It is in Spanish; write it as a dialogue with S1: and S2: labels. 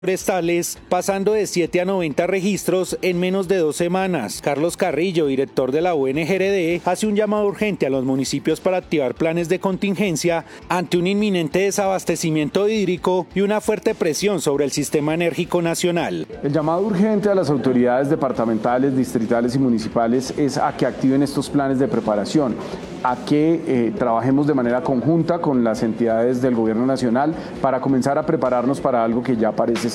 S1: forestales, pasando de 7 a 90 registros en menos de 2 semanas. Carlos Carrillo, director de la ONGRD, hace un llamado urgente a los municipios para activar planes de contingencia ante un inminente desabastecimiento hídrico y una fuerte presión sobre el sistema enérgico nacional.
S2: El llamado urgente a las autoridades departamentales, distritales y municipales es a que activen estos planes de preparación, a que trabajemos de manera conjunta con las entidades del gobierno nacional para comenzar a prepararnos para algo que ya parece